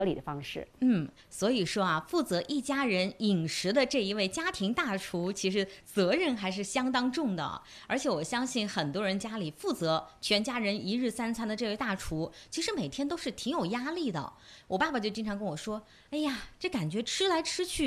理的方式。 所以说啊，负责一家人饮食的这一位家庭大厨，其实责任还是相当重的。而且我相信很多人家里负责全家人一日三餐的这位大厨，其实每天都是挺有压力的。我爸爸就经常跟我说：“哎呀，这感觉吃来吃去